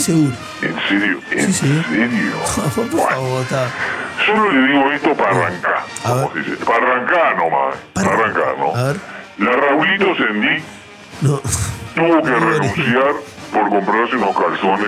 seguro. ¿En serio? ¿En Sí. serio? Por favor, está. Solo le digo esto para arrancar. A ver. ¿Cómo se dice? Para arrancar nomás. Para arrancar, ¿no? A ver. La Raulito Sendí No. tuvo que renunciar por comprarse unos calzones